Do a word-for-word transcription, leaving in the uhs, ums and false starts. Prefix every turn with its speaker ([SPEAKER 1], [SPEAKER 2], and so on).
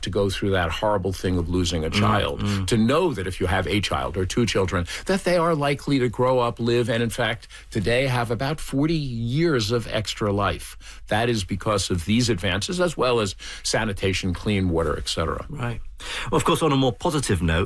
[SPEAKER 1] to go through that horrible thing of losing a child, mm, mm. to know that if you have a child or two children, that they are likely to grow up, live, and in fact, today have about forty years of extra life. That is because of these advances, as well as sanitation, clean water, et cetera.
[SPEAKER 2] Right. Well, of course, on a more positive note,